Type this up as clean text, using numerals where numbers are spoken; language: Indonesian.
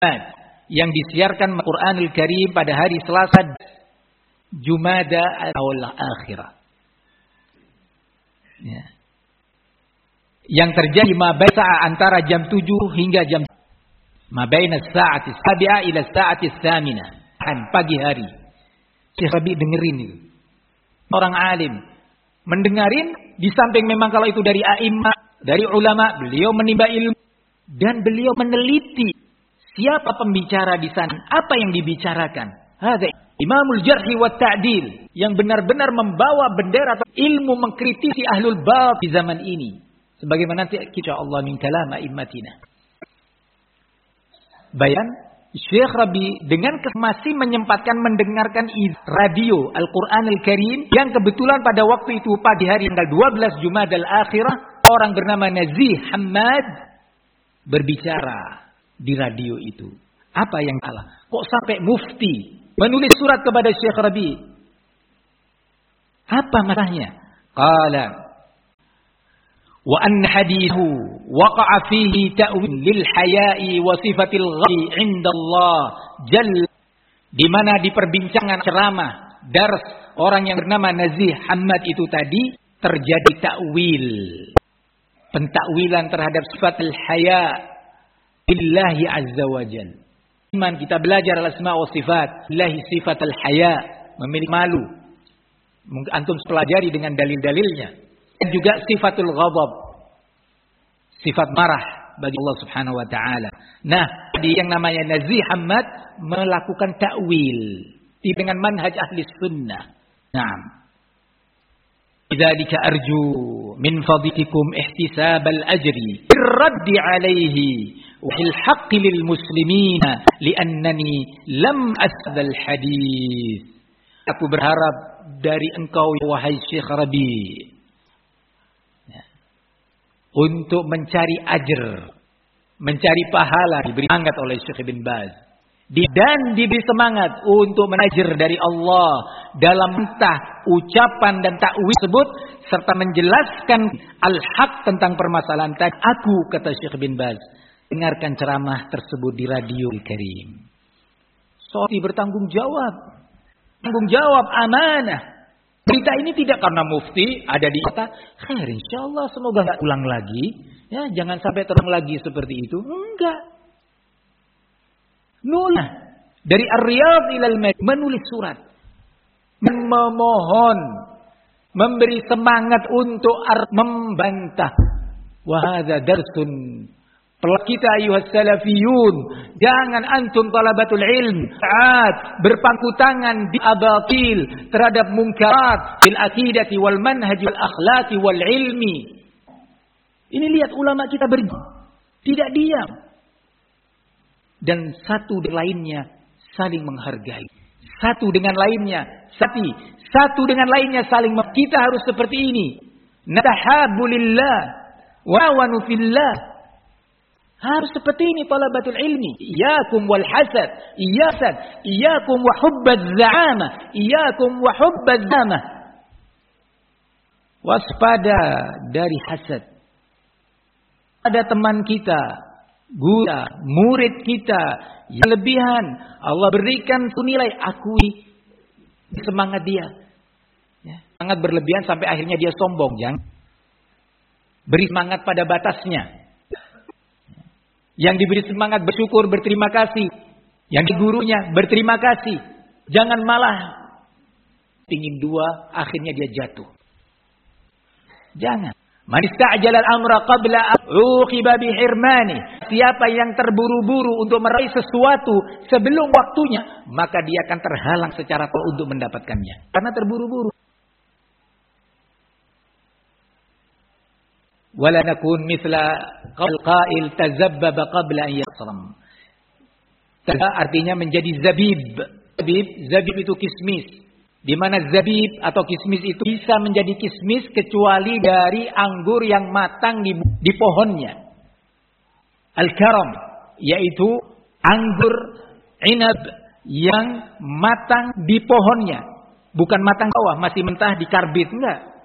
yang disiarkan Al-Qur'anul Karim pada hari Selasa Jumada al-Akhirah. Ya. Yang terjadi antara jam 7 hingga jam mabaina as-sa'ati as-sabi'ah ila as-sa'ati as-tsaminah, pagi hari. Syekh Rabi dengerin itu. Orang alim mendengarin, di samping memang kalau itu dari a'immah, dari ulama, beliau menimba ilmu dan beliau meneliti siapa pembicara di sana, apa yang dibicarakan. Hadza Imamul Jarhi wa Ta'dil yang benar-benar membawa bendera ilmu mengkritisi ahlul bab di zaman ini. Sebagaimana nanti insyaallah min kalam a'immatina. Bayan Syekh Rabi dengan masih menyempatkan mendengarkan radio Al-Qur'anul Karim yang kebetulan pada waktu itu pagi hari tanggal 12 Jumadal Akhirah, orang bernama Nazih Hamad berbicara di radio itu. Apa yang salah? Kok sampai mufti menulis surat kepada Syekh Rabi? Apa masalahnya? Qala wa an hadithu waqa'a fihi ta'wil lil haya'i wa sifatil ghaibi 'inda Allah jalla, di mana di perbincangan ceramah dars orang yang bernama Nazih Hamad itu tadi terjadi takwil, pentakwilan terhadap sifat al-haya billahi azza wa jalla. Iman kita belajar al-asma wa sifat, billahi sifat al-haya, memiliki malu. Mungkin antum pelajari dengan dalil-dalilnya. Dan juga sifatul ghadab, sifat marah bagi Allah Subhanahu wa taala. Nah, yang namanya Nazih Hamad melakukan takwil dengan manhaj ahli sunnah. Naam. Bidzalika arju min fadlikum ihtisab al-ajri birraddi alaihi wa fil haqqi lil muslimina liannani lam asad al-hadis. Aku berharap dari engkau wahai Syekh Rabi untuk mencari ajr, mencari pahala, diberi semangat oleh Syekh bin Baz. Dan diberi semangat untuk menajar dari Allah dalam mentah ucapan dan takwil tersebut serta menjelaskan al-haq tentang permasalahan tadi. Aku, kata Syekh bin Baz, dengarkan ceramah tersebut di Radio Karim. Seperti bertanggung jawab. Tanggung jawab amanah. Berita ini tidak karena mufti ada di kata, khair insyaallah semoga enggak ulang lagi. Ya, jangan sampai terulang lagi seperti itu. Enggak. Nulis dari Ar-Riyadh ilal Madinah, menulis surat, memohon, memberi semangat untuk membantah. Wa hadza darsun kita ayuhas salafiyun, jangan antum talabatul ilm saat berpangku tangan di abatil terhadap munkarat fil aqidati wal manhaj wal akhlaqi wal ilmi. Ini lihat ulama kita tidak diam. Dan satu dengan lainnya saling menghargai. Satu dengan lainnya saling kita harus seperti ini. Natahabbu lillah wa wanu fillah. Harus seperti ini talabatul ilmi. Iyyakum wal hasad, iyyakum wa hubbaz za'ama, iyyakum wa hubbaz za'ama. Waspada dari hasad. Ada teman kita, guru, murid kita yang lebihan, Allah berikan nilai, akui semangat dia. Ya, sangat berlebihan sampai akhirnya dia sombong, jangan. Beri semangat pada batasnya. Yang diberi semangat bersyukur, berterima kasih. Yang di gurunya berterima kasih. Jangan malah pingin dua, akhirnya dia jatuh. Jangan. Man ista'jala al-amra qabla uqiba bihirmani. Siapa yang terburu-buru untuk meraih sesuatu sebelum waktunya, maka dia akan terhalang secara untuk mendapatkannya. Karena terburu-buru. Wala nakun mithla qail tazabbaba qabla an yasram. Artinya menjadi zabib. Zabib itu kismis. Di mana zabib atau kismis itu bisa menjadi kismis kecuali dari anggur yang matang di pohonnya. Al-karam yaitu anggur inab yang matang di pohonnya, bukan matang bawah masih mentah di karbit, enggak.